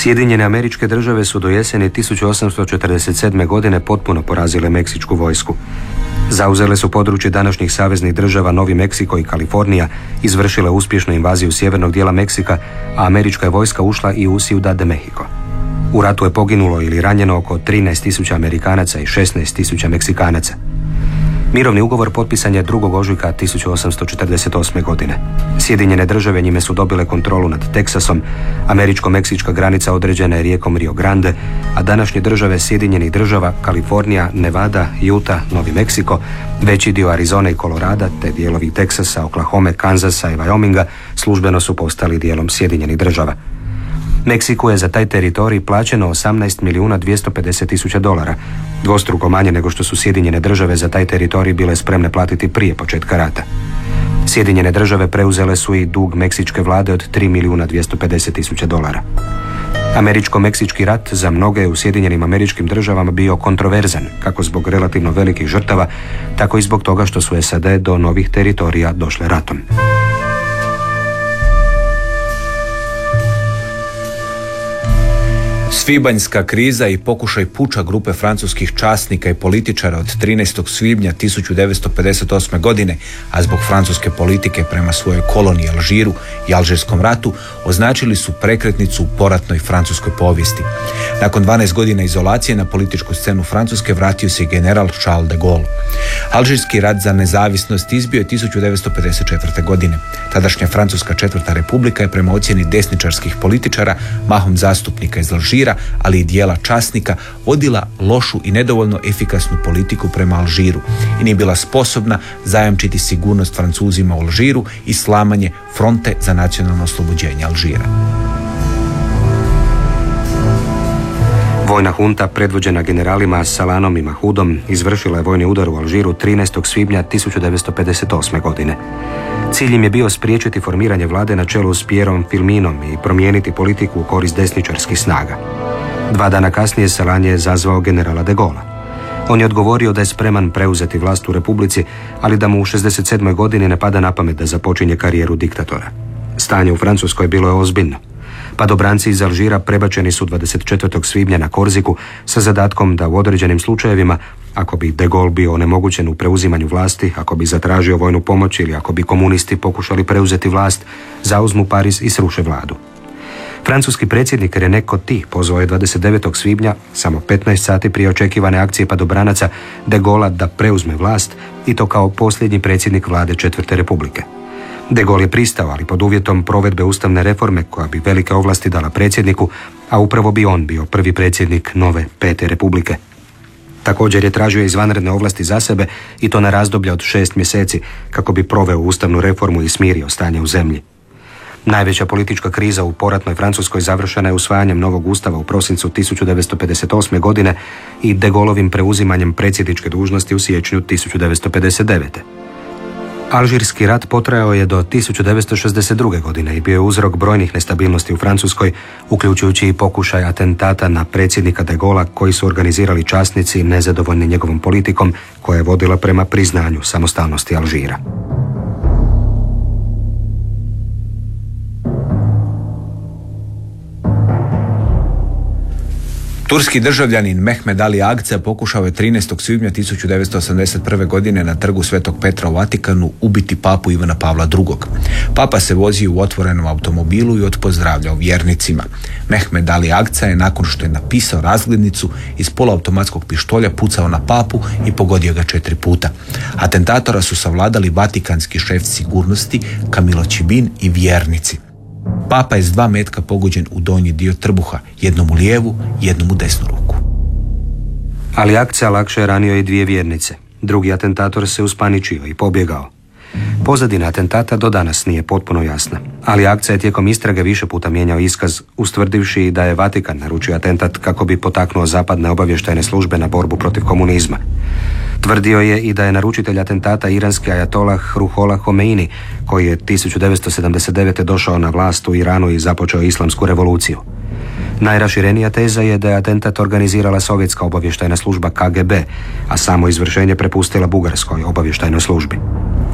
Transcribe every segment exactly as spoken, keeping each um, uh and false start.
Sjedinjene Američke Države su do jeseni tisuću osamsto četrdeset sedme. godine potpuno porazile meksičku vojsku. Zauzele su područje današnjih saveznih država Novi Meksiko i Kalifornija, izvršile uspješnu invaziju sjevernog dijela Meksika, a američka je vojska ušla i u Ciudad de Mexico. U ratu je poginulo ili ranjeno oko trinaest tisuća Amerikanaca i šesnaest tisuća Meksikanaca. Mirovni ugovor potpisan je drugog ožujka tisuću osamsto četrdeset osme. godine. Sjedinjene države njime su dobile kontrolu nad Teksasom, američko-meksička granica određena je rijekom Rio Grande, a današnje države Sjedinjenih država, Kalifornija, Nevada, Utah, Novi Meksiko, veći dio Arizone i Kolorada, te dijelovi Teksasa, Oklahome, Kanzasa i Wyominga službeno su postali dijelom Sjedinjenih država. Meksiku je za taj teritorij plaćeno osamnaest milijuna dvjesto pedeset tisuća dolara, dvostruko manje nego što su Sjedinjene države za taj teritorij bile spremne platiti prije početka rata. Sjedinjene države preuzele su i dug meksičke vlade od tri milijuna dvjesto pedeset tisuća dolara. Američko-meksički rat za mnoge u Sjedinjenim Američkim Državama bio kontroverzan, kako zbog relativno velikih žrtava, tako i zbog toga što su S A D do novih teritorija došle ratom. Svibanjska kriza i pokušaj puča grupe francuskih časnika i političara od trinaestog svibnja tisuću devetsto pedeset osme. godine, a zbog francuske politike prema svojoj koloniji Alžiru i Alžirskom ratu, označili su prekretnicu u poratnoj francuskoj povijesti. Nakon dvanaest godina izolacije na političku scenu Francuske vratio se general Charles de Gaulle. Alžirski rat za nezavisnost izbio je tisuću devetsto pedeset četvrte. godine. Tadašnja Francuska četvrta republika je prema ocjeni desničarskih političara, mahom zastupnika iz Alžira, ali i dijela časnika, vodila lošu i nedovoljno efikasnu politiku prema Alžiru i nije bila sposobna zajamčiti sigurnost Francuzima u Alžiru i slamanje fronte za nacionalno oslobođenje Alžira. Vojna hunta, predvođena generalima Salanom i Mahudom, izvršila je vojni udar u Alžiru trinaestog svibnja tisuću devetsto pedeset osme. godine. Cilj im je bio spriječiti formiranje vlade na čelu s Pierom Filminom i promijeniti politiku u korist desničarskih snaga. Dva dana kasnije Salan je zazvao generala de Gaulle'a. On je odgovorio da je spreman preuzeti vlast u republici, ali da mu u šezdeset sedmoj. godini ne pada na pamet da započinje karijeru diktatora. Stanje u Francuskoj bilo je ozbiljno. Padobranci iz Alžira prebačeni su dvadeset četvrtog svibnja na Korziku sa zadatkom da u određenim slučajevima, ako bi de Gaulle bio onemogućen u preuzimanju vlasti, ako bi zatražio vojnu pomoć ili ako bi komunisti pokušali preuzeti vlast, zauzmu Pariz i sruše vladu. Francuski predsjednik René Coty pozvao je dvadeset devetog svibnja, samo petnaest sati prije očekivane akcije padobranaca, de Gaulle'a da preuzme vlast i to kao posljednji predsjednik vlade Četvrte republike. De Gaulle je pristao, ali pod uvjetom provedbe ustavne reforme koja bi velike ovlasti dala predsjedniku, a upravo bi on bio prvi predsjednik nove Pete republike. Također je tražio izvanredne ovlasti za sebe i to na razdoblje od šest mjeseci kako bi proveo ustavnu reformu i smirio stanje u zemlji. Najveća politička kriza u poratnoj Francuskoj završena je usvajanjem novog ustava u prosincu tisuću devetsto pedeset osme. godine i de Gaulleovim preuzimanjem predsjedničke dužnosti u siječnju tisuću devetsto pedeset devete. Alžirski rat potrajao je do tisuću devetsto šezdeset druge. godine i bio je uzrok brojnih nestabilnosti u Francuskoj, uključujući i pokušaj atentata na predsjednika de Gaulle'a koji su organizirali časnici nezadovoljni njegovom politikom koja je vodila prema priznanju samostalnosti Alžira. Turski državljanin Mehmed Ali Agca pokušao je trinaestog svibnja tisuću devetsto osamdeset prve. godine na trgu Svetog Petra u Vatikanu ubiti papu Ivana Pavla drugog. Papa se vozio u otvorenom automobilu i odpozdravljao vjernicima. Mehmed Ali Agca je nakon što je napisao razglednicu iz poluautomatskog pištolja pucao na papu i pogodio ga četiri puta. Atentatora su savladali vatikanski šef sigurnosti Camilo Cibin i vjernici. Papa je s dva metka pogođen u donji dio trbuha, jednom u lijevu, jednom u desnu ruku. Ali Agca lakše je ranio i dvije vjernice. Drugi atentator se uspaničio i pobjegao. Pozadina atentata do danas nije potpuno jasna, ali Agca je tijekom istrage više puta mijenjao iskaz, ustvrdivši da je Vatikan naručio atentat kako bi potaknuo zapadne obavještajne službe na borbu protiv komunizma. Tvrdio je i da je naručitelj atentata iranski ajatolah Ruhollah Homeini, koji je tisuću devetsto sedamdeset devete. došao na vlast u Iranu i započeo islamsku revoluciju. Najraširenija teza je da je atentat organizirala sovjetska obavještajna služba K G B, a samo izvršenje prepustila bugarskoj obavještajnoj službi.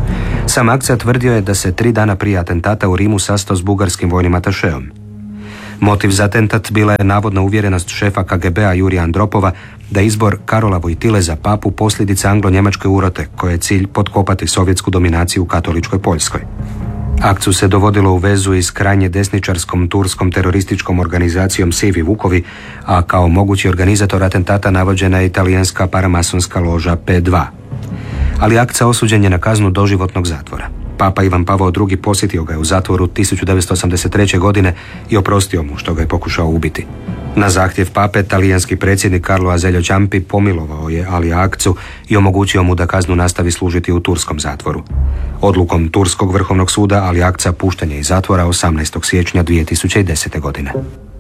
Sam Agca tvrdio je da se tri dana prije atentata u Rimu sastao s bugarskim vojnim atašeom. Motiv za atentat bila je navodna uvjerenost šefa K G B-a Jurija Andropova da izbor Karola Vojtile za papu posljedica anglo-njemačke urote, koje je cilj potkopati sovjetsku dominaciju u katoličkoj Poljskoj. Akciju se dovodilo u vezu i s krajnje desničarskom turskom terorističkom organizacijom Sivi Vukovi, a kao mogući organizator atentata navođena je italijanska paramasonska loža P dva. Ali Akca osuđen je na kaznu doživotnog zatvora. Papa Ivan Pavao drugi posjetio ga je u zatvoru tisuću devetsto osamdeset treće. godine i oprostio mu što ga je pokušao ubiti. Na zahtjev pape, talijanski predsjednik Carlo Azeglio Ciampi pomilovao je Alija Akcu i omogućio mu da kaznu nastavi služiti u turskom zatvoru. Odlukom Turskog vrhovnog suda Ali Akca pušten je iz zatvora osamnaestog siječnja dvije tisuće desete. godine.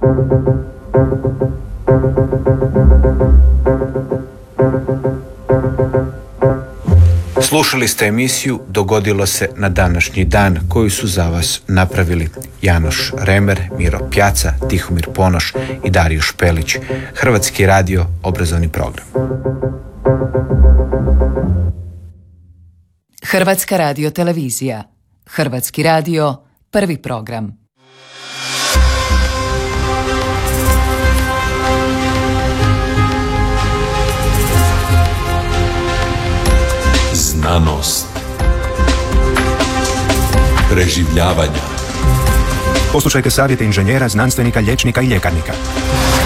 Slušali ste emisiju Dogodilo se na današnji dan, koju su za vas napravili Janoš Remer, Miro Pjaca, Tihomir Ponoš i Dario Špelić. Hrvatski radio, obrazovni program. Hrvatska radio televizija. Hrvatski radio, prvi program. Znanost, preživljavanja. Poslušajte savjete inženjera, znanstvenika, liječnika i ljekarnika.